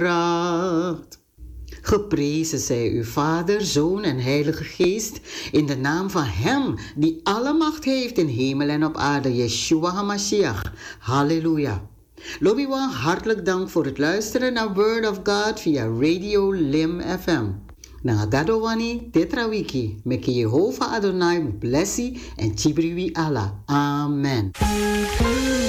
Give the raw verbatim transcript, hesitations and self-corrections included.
kracht. Geprezen zij uw Vader, Zoon en Heilige Geest, in de naam van Hem die alle macht heeft in hemel en op aarde, Yeshua HaMashiach. Halleluja. Lobiwan, hartelijk dank voor het luisteren naar Word of God via Radio Lim F M. Nagadadowani tetrawiki, meke Jehovah Adonai blessi en chibriwi Allah. Amen.